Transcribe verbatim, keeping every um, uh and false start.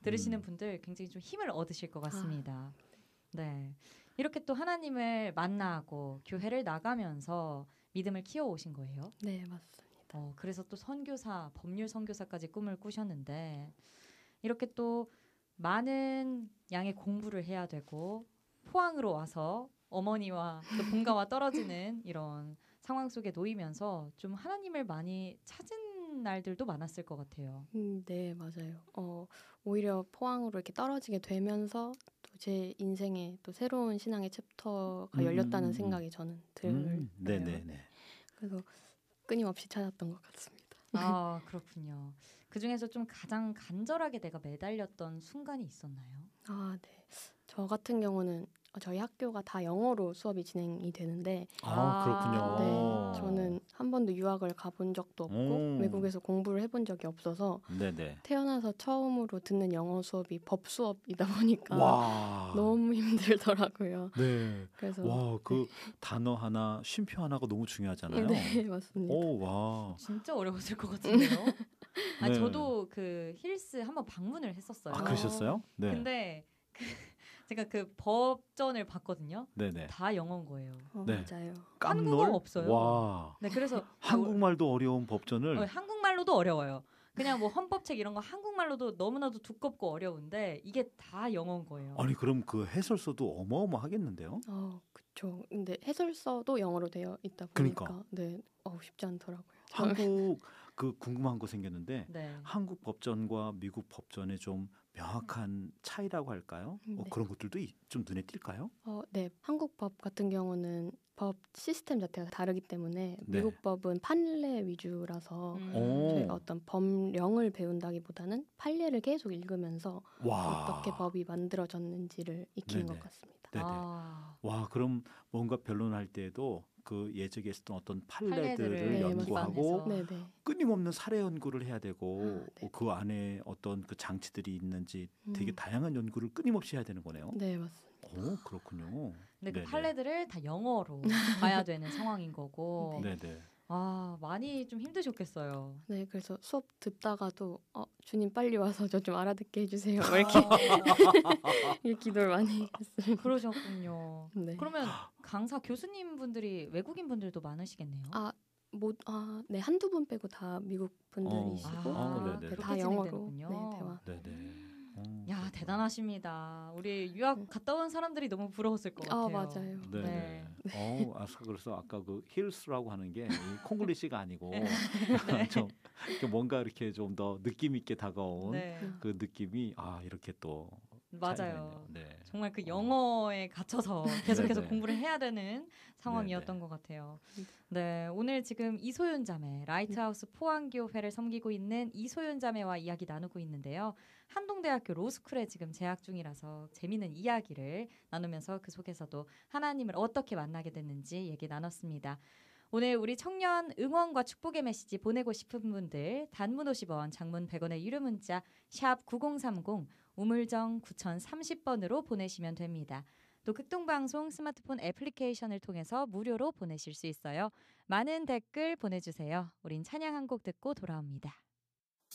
들으시는 음. 분들 굉장히 좀 힘을 얻으실 것 같습니다. 아. 네, 이렇게 또 하나님을 만나고 교회를 나가면서 믿음을 키워오신 거예요? 네, 맞습니다. 어, 그래서 또 선교사, 법률 선교사까지 꿈을 꾸셨는데 이렇게 또 많은 양의 공부를 해야 되고 포항으로 와서 어머니와 또 본가와 떨어지는 이런 상황 속에 놓이면서 좀 하나님을 많이 찾은 날들도 많았을 것 같아요. 음, 네, 맞아요. 어, 오히려 포항으로 이렇게 떨어지게 되면서 또 제 인생에 또 새로운 신앙의 챕터가 음, 열렸다는 음, 생각이 저는 들어요. 음, 네네네. 그래서 끊임없이 찾았던 것 같습니다. 아, 그렇군요. 그중에서 좀 가장 간절하게 내가 매달렸던 순간이 있었나요? 아, 네. 저 같은 경우는 저희 학교가 다 영어로 수업이 진행이 되는데 아, 그렇군요. 네, 저는 한 번도 유학을 가본 적도 없고 오. 외국에서 공부를 해본 적이 없어서 네네. 태어나서 처음으로 듣는 영어 수업이 법 수업이다 보니까 와. 너무 힘들더라고요. 네. 그래서 와, 그 네. 단어 하나, 쉼표 하나가 너무 중요하잖아요. 네, 맞습니다. 오, 와. 진짜 어려웠을 것 같은데요. 아, 네. 저도 그 힐스 한번 방문을 했었어요. 아, 그러셨어요? 네. 근데 그 제가 그 법전을 봤거든요. 네네. 다 영어인 거예요. 어, 네. 맞아요. 한국어 없어요. 와. 네, 그래서 한국말도 어려운 법전을. 어, 한국말로도 어려워요. 그냥 뭐 헌법책 이런 거 한국말로도 너무나도 두껍고 어려운데 이게 다 영어인 거예요. 아니 그럼 그 해설서도 어마어마하겠는데요? 어, 그렇죠. 근데 해설서도 영어로 되어 있다 보니까 그러니까. 네, 어, 쉽지 않더라고요. 한국 그 궁금한 거 생겼는데 네. 한국 법전과 미국 법전의 좀 명확한 차이라고 할까요? 네. 어, 그런 것들도 이- 좀 눈에 띌까요? 어, 네. 한국 법 같은 경우는 법 시스템 자체가 다르기 때문에 네. 미국 법은 판례 위주라서 음. 오. 저희가 어떤 법령을 배운다기보다는 판례를 계속 읽으면서 와. 어떻게 법이 만들어졌는지를 익히는 네네. 것 같습니다. 네네. 아, 와, 그럼 뭔가 변론할 때에도 그 예적에 있었던 어떤 판례들을 판례들을 네, 연구하고 기반해서. 네네. 끊임없는 사례 연구를 해야 되고 아, 네. 그 안에 어떤 그 장치들이 있는지 되게 음. 다양한 연구를 끊임없이 해야 되는 거네요. 네, 맞습니다. 오, 그렇군요. 근데 그 네네. 판례들을 다 영어로 봐야 되는 상황인 거고. 네네. 아, 많이 좀 힘드셨겠어요. 네, 그래서 수업 듣다가도 어, 주님 빨리 와서 저 좀 알아듣게 해주세요. 뭐 이렇게 이렇게 기도를 많이 했어요. 그러셨군요. 네. 그러면 강사 교수님 분들이 외국인 분들도 많으시겠네요. 아, 뭐, 아, 네, 한두 분 빼고 다 미국 분들이시고 어, 아, 네네. 네, 다 그렇게 영어로 진행되는군요. 네, 대화. 네네. 어, 야, 대단하십니다. 우리 유학 갔다 온 사람들이 너무 부러웠을 것 아, 같아요. 맞아요. 네네. 네. 어, 아, 그래서 아까 그 힐스라고 하는 게 이 콩글리시가 아니고 네. 좀 이렇게 뭔가 이렇게 좀 더 느낌 있게 다가온 네. 그 느낌이 아 이렇게 또 차이가 맞아요. 있네요. 네. 정말 그 어. 영어에 갇혀서 계속해서 네네. 공부를 해야 되는 상황이었던 네네. 것 같아요. 네, 오늘 지금 이소연 자매, 라이트하우스 포항교회를 섬기고 있는 이소연 자매와 이야기 나누고 있는데요. 한동대학교 로스쿨에 지금 재학 중이라서 재미있는 이야기를 나누면서 그 속에서도 하나님을 어떻게 만나게 됐는지 얘기 나눴습니다. 오늘 우리 청년 응원과 축복의 메시지 보내고 싶은 분들 단문 오십 원, 장문 백 원의 유료 문자 샵 구공삼공 우물정 구공삼공 번으로 보내시면 됩니다. 또 극동방송 스마트폰 애플리케이션을 통해서 무료로 보내실 수 있어요. 많은 댓글 보내주세요. 우린 찬양 한 곡 듣고 돌아옵니다.